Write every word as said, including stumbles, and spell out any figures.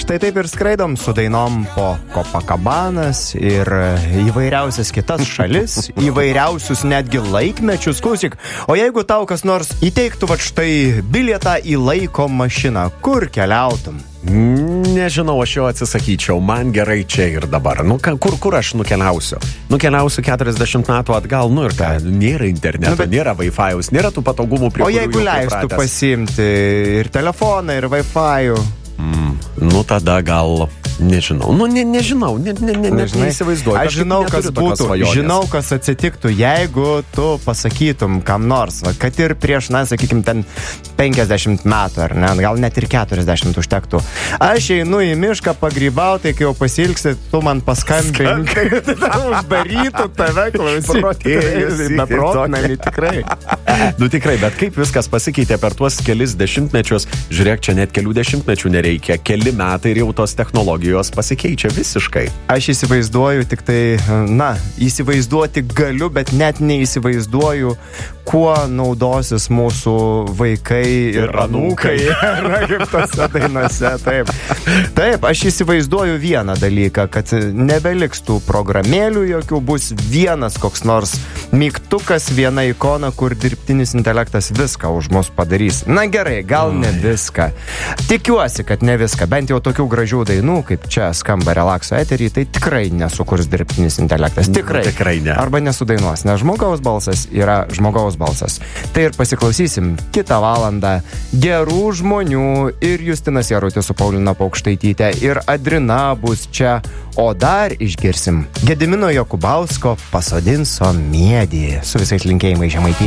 Štai taip ir skraidom su dainom po Kopakabanas ir įvairiausias kitas šalis, įvairiausius netgi laikmečius. Klausyk, o jeigu tau kas nors įteiktų va štai bilietą į laiko mašiną, kur keliautum? Nežinau, aš jo atsisakyčiau, man gerai čia ir dabar. Nu, kur, kur aš nukeliausiu? Nukeliausiu keturiasdešimt metų atgal, nu ir ką, nėra interneto, nu, bet... nėra Wi-Fi'aus, nėra tų patogumų, prie o kurių jeigu leistų pasiimti ir telefoną, ir Wi-Fi'ų? Mm, nu, tada gal... Nežinau, nu ne, nežinau, ne, ne, ne, ne, neįsivaizduoju. Aš žinau, kas būtų, žinau, kas atsitiktų, jeigu tu pasakytum kam nors, va, kad ir prieš, na, sakykim, ten penkiasdešimt metų, ar ne, gal net ir keturiasdešimt užtektų. Aš einu į mišką pagrybauti, kai jau pasilgsi, tu man paskambink, uždarytų tave, klausyk, beprotnami, tikrai. Nu tikrai, bet kaip viskas pasikeitė per tuos kelis dešimtmečius, žiūrėk, čia net kelių dešimtmečių nereikia, keli metai ir jau tos technologijos jos pasikeičia visiškai. Aš įsivaizduoju tik tai, na, įsivaizduoti galiu, bet net neįsivaizduoju, kuo naudosis mūsų vaikai ir, ir anūkai. Na, kaip tose dainose, taip. Taip, aš įsivaizduoju vieną dalyką, kad nebeliks tų programėlių jokių, bus vienas koks nors mygtukas, viena ikona, kur dirbtinis intelektas viską už mus padarys. Na gerai, gal ne viską. Tikiuosi, kad ne viską, bent jau tokių gražių dainų, kaip čia skamba relakso eterį, tai tikrai nesukurs dirbtinis intelektas. Tikrai. Tikrai ne. Arba nesudainuos, nes žmogaus balsas yra žmogaus balsas. Tai ir pasiklausysim kitą valandą gerų žmonių ir Justinas Jarutis su Paulina Paukštaityte ir Adrina bus čia, o dar išgirsim Gedimino Jokubausko Pasodinso miedį su visais linkėjimais Žemaitijai.